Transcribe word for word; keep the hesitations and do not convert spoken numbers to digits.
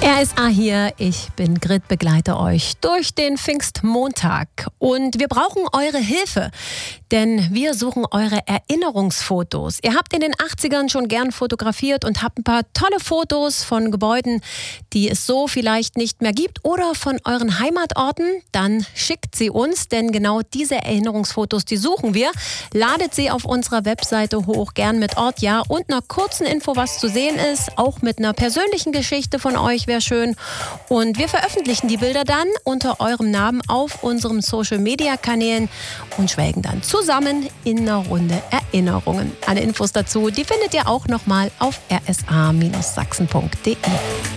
R S A hier, ich bin Grit, begleite euch durch den Pfingstmontag und wir brauchen eure Hilfe, denn wir suchen eure Erinnerungsfotos. Ihr habt in den achtzigern schon gern fotografiert und habt ein paar tolle Fotos von Gebäuden, die es so vielleicht nicht mehr gibt oder von euren Heimatorten, dann schickt sie uns, denn genau diese Erinnerungsfotos, die suchen wir. Ladet sie auf unserer Webseite hoch, gern mit Ort, ja und einer kurzen Info, was zu sehen ist, auch mit einer persönlichen Geschichte von euch, wäre schön. Und wir veröffentlichen die Bilder dann unter eurem Namen auf unseren Social-Media-Kanälen und schwelgen dann zusammen in einer Runde Erinnerungen. Alle Infos dazu, die findet ihr auch nochmal auf r s a Bindestrich sachsen punkt d e.